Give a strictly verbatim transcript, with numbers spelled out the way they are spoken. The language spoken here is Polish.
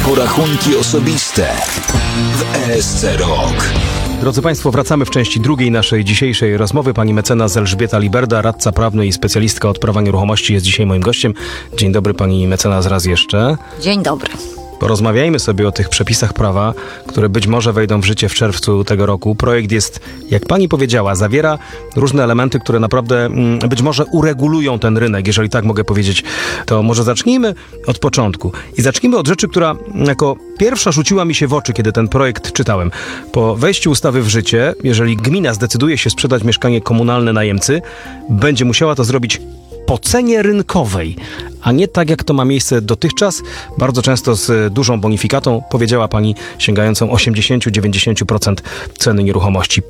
porachunki osobiste w E S C Rok. Drodzy Państwo, wracamy w części drugiej naszej dzisiejszej rozmowy. Pani mecenas Elżbieta Liberda, radca prawny i specjalistka od prawa nieruchomości, jest dzisiaj moim gościem. Dzień dobry pani mecenas raz jeszcze. Dzień dobry. Porozmawiajmy sobie o tych przepisach prawa, które być może wejdą w życie w czerwcu tego roku. Projekt jest, jak pani powiedziała, zawiera różne elementy, które naprawdę mm, być może uregulują ten rynek. Jeżeli tak mogę powiedzieć, to może zacznijmy od początku. I zacznijmy od rzeczy, która jako pierwsza rzuciła mi się w oczy, kiedy ten projekt czytałem. Po wejściu ustawy w życie, jeżeli gmina zdecyduje się sprzedać mieszkanie komunalne najemcy, będzie musiała to zrobić po cenie rynkowej, a nie tak, jak to ma miejsce dotychczas, bardzo często z dużą bonifikatą, powiedziała pani, sięgającą osiemdziesiąt do dziewięćdziesięciu procent ceny nieruchomości.